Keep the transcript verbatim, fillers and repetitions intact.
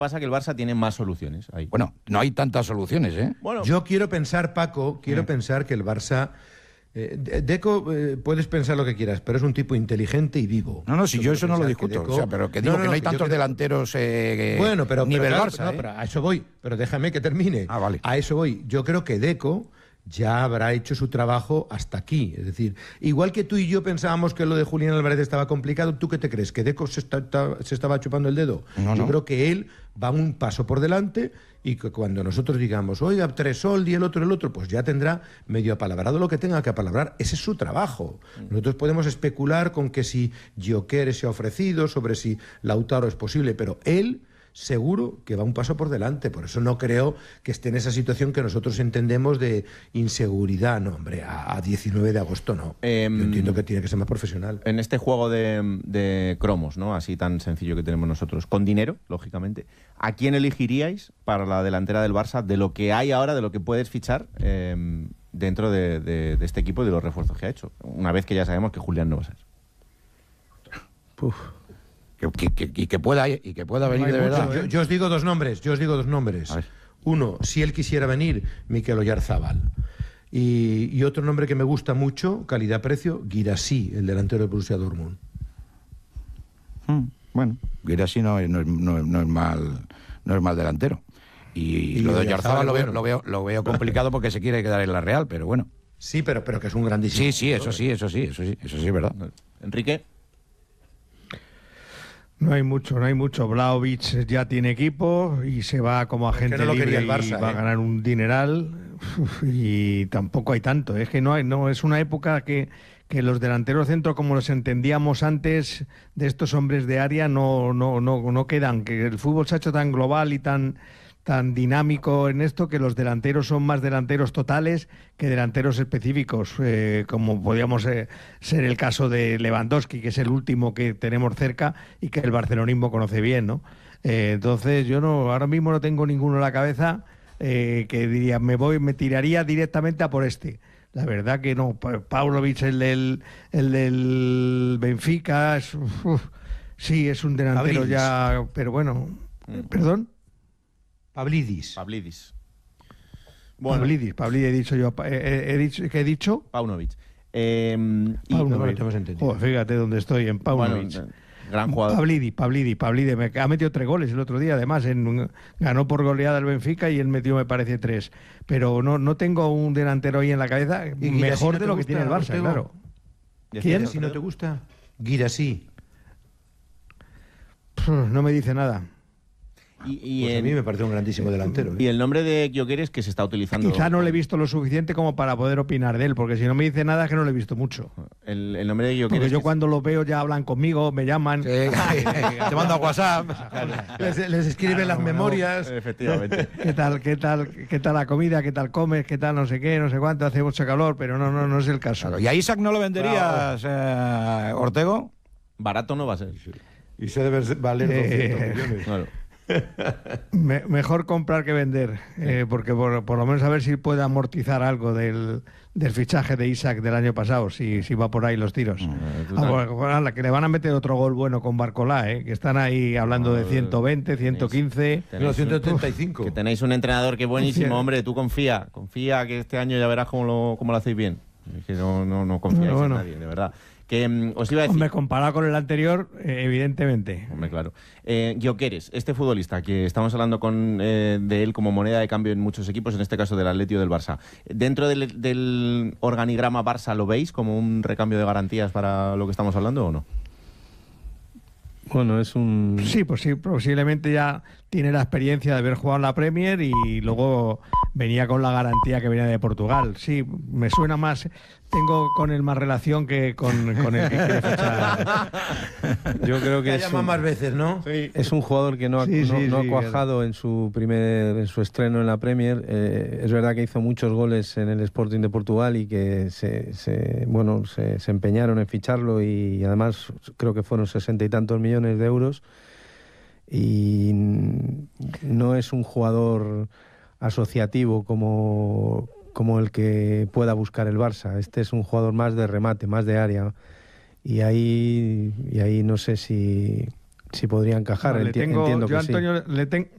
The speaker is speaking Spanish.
Pasa que el Barça tiene más soluciones ahí. Bueno, no hay tantas soluciones, ¿eh? Bueno, yo quiero pensar, Paco, quiero Sí. pensar que el Barça... Eh, Deco, eh, puedes pensar lo que quieras, pero es un tipo inteligente y vivo. No, no, si yo, quiero eso no lo pensar discuto. que Deco- O sea, pero que digo No, no, que no hay yo tantos creo- delanteros eh, Bueno, pero, nivel pero, claro, Barça, no, ¿eh? pero a eso voy. Pero déjame que termine. Ah, vale. A eso voy. Yo creo que Deco ya habrá hecho su trabajo hasta aquí. Es decir, igual que tú y yo pensábamos que lo de Julián Álvarez estaba complicado, ¿tú qué te crees? ¿Que Deco se, está- está- se estaba chupando el dedo? No, yo no. creo que él va un paso por delante y que cuando nosotros digamos, oiga, Tresol y el otro, el otro, pues ya tendrá medio apalabrado lo que tenga que apalabrar. Ese es su trabajo. Nosotros podemos especular con que si Gyökeres se ha ofrecido, sobre si Lautaro es posible, pero él seguro que va un paso por delante. Por eso no creo que esté en esa situación que nosotros entendemos de inseguridad. No, hombre, a, a diecinueve de agosto no. Eh, Yo entiendo que tiene que ser más profesional. en este juego de, de cromos, ¿no? Así tan sencillo que tenemos nosotros, con dinero, lógicamente, ¿a quién elegiríais para la delantera del Barça de lo que hay ahora, de lo que puedes fichar eh, dentro de, de, de este equipo y de los refuerzos que ha hecho? Una vez que ya sabemos que Julián no va a ser. Uf. Que, que- que- y que pueda, y que pueda venir Hay de mucho. verdad. Yo, yo os digo dos nombres, yo os digo dos nombres. A ver. Uno, si él quisiera venir, Mikel Oyarzábal. Y, y otro nombre que me gusta mucho, calidad-precio, Guirassy, el delantero de Borussia Dortmund. Mm, bueno, Guirassy no, es- no, es- no, es- no es mal, no es mal delantero. Y, Y lo de Oyarzábal, Oyarzábal lo, veo, bueno. lo, veo, lo veo complicado porque se quiere quedar en la Real, pero bueno. Sí, pero, pero que es un grandísimo. Sí, sí, eso sí, eso sí, eso sí, eso sí es verdad. Enrique. No hay mucho, no hay mucho. Vlahovic ya tiene equipo y se va como agente no lo libre quería el y Barça, va a ¿eh? ganar un dineral. Uf, y tampoco hay tanto. Es que no hay, no es una época que, que los delanteros centro, como los entendíamos antes, de estos hombres de área, no, no, no, no quedan. Que el fútbol se ha hecho tan global y tan tan dinámico en esto que los delanteros son más delanteros totales que delanteros específicos, eh, como podríamos eh, ser el caso de Lewandowski, que es el último que tenemos cerca y que el barcelonismo conoce bien, ¿no? Eh, entonces yo no, ahora mismo no tengo ninguno en la cabeza eh, que diría, me voy, me tiraría directamente a por este. La verdad que no. Pa- Paunovic, el del, el del Benfica, es, uf, sí, es un delantero Pavlidis. ya, pero bueno, ¿perdón? Pavlidis. Pavlidis. Pavlidis, Pavlidis he dicho yo. Eh, eh, he dicho, ¿qué he dicho? Paunovic. Eh, y- no lo tenemos entendido. Joder, fíjate dónde estoy, en Paunovic. bueno, gran jugador. Pavlidis, Pavlidis, Pavlidis. Me ha metido tres goles el otro día, además. En, ganó por goleada el Benfica y él metió, me parece, tres. Pero no, no tengo un delantero ahí en la cabeza ¿Y Guirassy mejor no de te lo que gusta, tiene el Barça, Ortego? claro. ¿Quién? ¿Si no te gusta? Guirassy. Pff, no me dice nada. Y, y Pues a en- mí me parece un grandísimo delantero. ¿eh? y el nombre de Gyökeres que se está utilizando. Quizá no le he visto lo suficiente como para poder opinar de él, porque si no me dice nada es que no le he visto mucho. El, el nombre de Porque Gyökeres. yo que- cuando los veo ya hablan conmigo, me llaman. Sí, te mando a WhatsApp. Les, les escriben las memorias. Efectivamente. ¿Qué tal, qué tal, qué tal la comida? ¿Qué tal comes? ¿Qué tal no sé qué? No sé cuánto. Hace mucho calor, pero no, no, no es el caso. Claro, ¿y a Isaac no lo venderías, eh, Ortego? Barato no va a ser. Y se debe valer doscientos Eh, millones. Claro. Me- mejor comprar que vender, eh, porque por, por lo menos a ver si puede amortizar algo del, del fichaje de Isaac del año pasado, si, si va por ahí los tiros. Ah, bueno, bueno, ala, que le van a meter otro gol bueno con Barcolá, eh, que están ahí hablando de ciento veinte, ciento quince. Tenéis No, ciento treinta y cinco. Que tenéis un entrenador que es buenísimo, Cien. hombre. Tú confía. Confía que este año ya verás cómo lo, cómo lo hacéis bien. Es que no, no, no confiáis Bueno, bueno. en nadie, de verdad. Que mm, os iba a decir. Hombre, comparado con el anterior, eh, evidentemente. Hombre, claro. Eh, Gyökeres, este futbolista que estamos hablando con, eh, de él como moneda de cambio en muchos equipos, en este caso del Atleti o del Barça. ¿Dentro del, del organigrama Barça lo veis como un recambio de garantías para lo que estamos hablando o no? Bueno, es un... Sí, pues sí, posiblemente ya tiene la experiencia de haber jugado en la Premier y luego venía con la garantía que venía de Portugal. Sí, me suena más, tengo con él más relación que con, con el que quiere fichar. Yo creo que Que es llama un, más veces, ¿no? es un jugador que no ha, Sí, no, sí, no ha sí, cuajado en su primer en su estreno en la Premier. Eh, es verdad que hizo muchos goles en el Sporting de Portugal y que se, se bueno se, se empeñaron en ficharlo y además creo que fueron sesenta y tantos millones de euros. Y no es un jugador asociativo como, como el que pueda buscar el Barça. Este es un jugador más de remate, más de área. Y ahí, y ahí no sé si, si podría encajar. No, le Enti- tengo, entiendo yo, que sí. Antonio, le, ten-